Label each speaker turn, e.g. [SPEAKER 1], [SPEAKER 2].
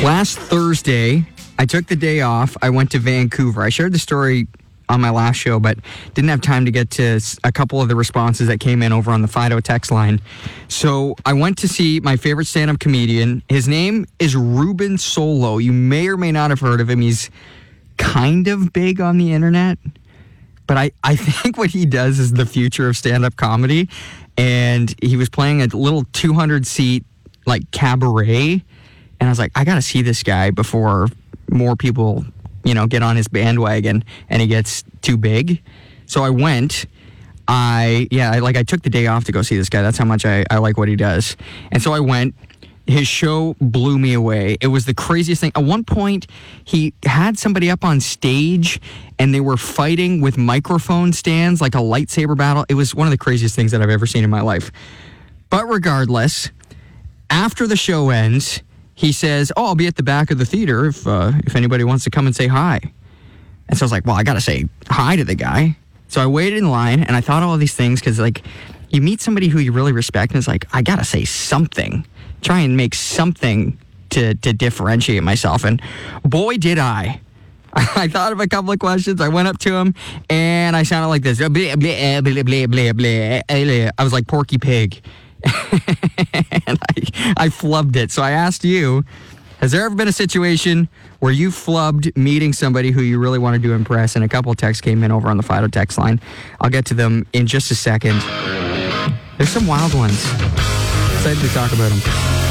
[SPEAKER 1] Last Thursday, I took the day off. I went to Vancouver. I shared the story on my last show, but didn't have time to get to a couple of the responses that came in over on the Fido text line. So I went to see my favorite stand-up comedian. His name is Ruben Solo. You may or may not have heard of him. He's kind of big on the internet, but I think what he does is the future of stand-up comedy. And he was playing a little 200-seat like cabaret. And I was like, I got to see this guy before more people, get on his bandwagon and he gets too big. So I went. I took the day off to go see this guy. That's how much I like what he does. And so I went. His show blew me away. It was the craziest thing. At one point, he had somebody up on stage and they were fighting with microphone stands, like a lightsaber battle. It was one of the craziest things that I've ever seen in my life. But regardless, after the show ends, he says, I'll be at the back of the theater if anybody wants to come and say hi. And so I was like, well, I got to say hi to the guy. So I waited in line and I thought all of these things because, you meet somebody who you really respect and it's like, I got to say something. Try and make something to differentiate myself. And boy, did I. I thought of a couple of questions. I went up to him and I sounded like this. Blah, blah, blah, blah, blah, blah. I was like Porky Pig. And I flubbed it. So I asked you, has there ever been a situation where you flubbed meeting somebody who you really wanted to impress? And a couple of texts came in over on the Fido text line. I'll get to them in just a second. There's some wild ones. Excited to talk about them.